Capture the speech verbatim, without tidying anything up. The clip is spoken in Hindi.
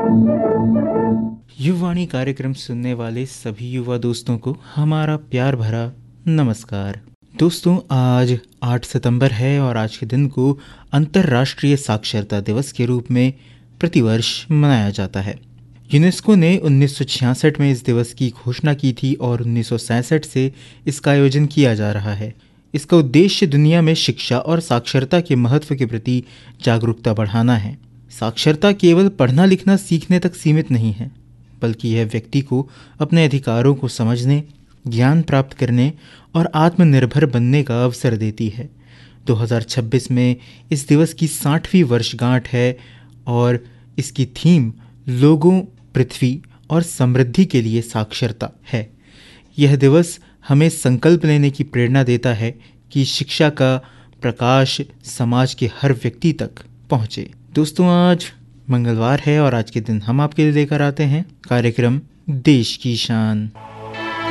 युवाणी कार्यक्रम सुनने वाले सभी युवा दोस्तों को हमारा प्यार भरा नमस्कार। दोस्तों, आज आठ सितंबर है और आज के दिन को अंतर्राष्ट्रीय साक्षरता दिवस के रूप में प्रतिवर्ष मनाया जाता है। यूनेस्को ने उन्नीस सौ छियासठ में इस दिवस की घोषणा की थी और उन्नीस सौ सैंसठ से इसका आयोजन किया जा रहा है। इसका उद्देश्य दुनिया में शिक्षा और साक्षरता के महत्व के प्रति जागरूकता बढ़ाना है। साक्षरता केवल पढ़ना लिखना सीखने तक सीमित नहीं है, बल्कि यह व्यक्ति को अपने अधिकारों को समझने, ज्ञान प्राप्त करने और आत्मनिर्भर बनने का अवसर देती है। दो हज़ार छब्बीस में इस दिवस की साठवीं वर्षगांठ है और इसकी थीम लोगों, पृथ्वी और समृद्धि के लिए साक्षरता है। यह दिवस हमें संकल्प लेने की प्रेरणा देता है कि शिक्षा का प्रकाश समाज के हर व्यक्ति तक पहुँचे। दोस्तों, आज मंगलवार है और आज के दिन हम आपके लिए लेकर आते हैं कार्यक्रम देश की शान।